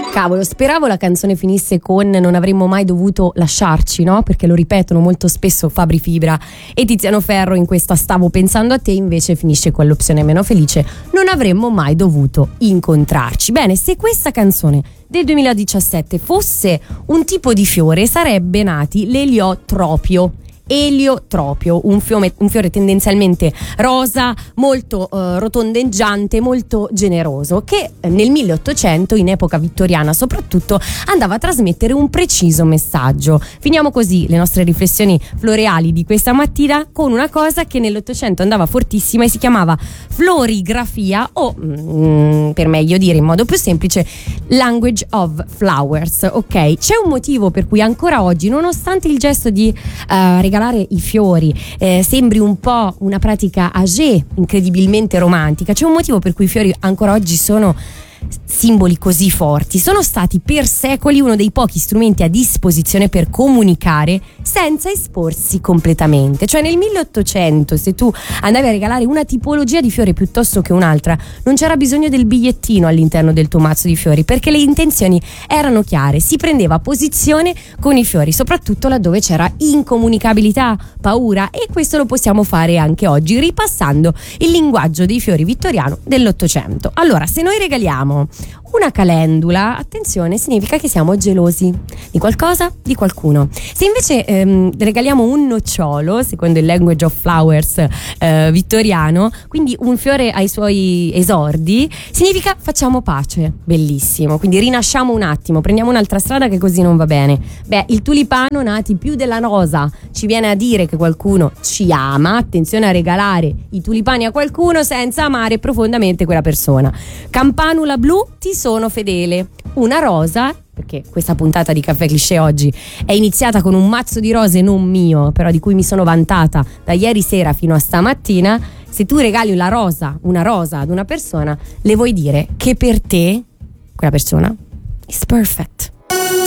Cavolo, speravo la canzone finisse con "non avremmo mai dovuto lasciarci", no? Perché lo ripetono molto spesso Fabri Fibra e Tiziano Ferro in questa "Stavo pensando a te", invece finisce con l'opzione meno felice: "non avremmo mai dovuto incontrarci". Bene, se questa canzone del 2017 fosse un tipo di fiore, sarebbe nati l'eliotropio. Eliotropio, un fiore tendenzialmente rosa, molto rotondeggiante, molto generoso, che nel 1800, in epoca vittoriana soprattutto, andava a trasmettere un preciso messaggio. Finiamo così le nostre riflessioni floreali di questa mattina con una cosa che nell'Ottocento andava fortissima e si chiamava florigrafia o, per meglio dire in modo più semplice, language of flowers. Ok, c'è un motivo per cui ancora oggi, nonostante il gesto di regalare i fiori sembri un po' una pratica âgée, incredibilmente romantica, c'è un motivo per cui i fiori ancora oggi sono simboli così forti. Sono stati per secoli uno dei pochi strumenti a disposizione per comunicare senza esporsi completamente. Cioè nel 1800, se tu andavi a regalare una tipologia di fiore piuttosto che un'altra, non c'era bisogno del bigliettino all'interno del tuo mazzo di fiori, perché le intenzioni erano chiare, si prendeva posizione con i fiori, soprattutto laddove c'era incomunicabilità, paura, e questo lo possiamo fare anche oggi ripassando il linguaggio dei fiori vittoriano dell'Ottocento. Allora, se noi regaliamo una calendula, attenzione, significa che siamo gelosi di qualcosa, di qualcuno. Se invece regaliamo un nocciolo, secondo il language of flowers vittoriano, quindi un fiore ai suoi esordi, significa facciamo pace. Bellissimo, quindi rinasciamo un attimo, prendiamo un'altra strada che così non va bene. Beh, il tulipano, nati più della rosa, ci viene a dire che qualcuno ci ama. Attenzione a regalare i tulipani a qualcuno senza amare profondamente quella persona. Campanula blu, ti sono fedele. Una rosa, perché questa puntata di Caffè Cliché oggi è iniziata con un mazzo di rose non mio, però di cui mi sono vantata da ieri sera fino a stamattina. Se tu regali una rosa ad una persona, le vuoi dire che per te quella persona is perfect.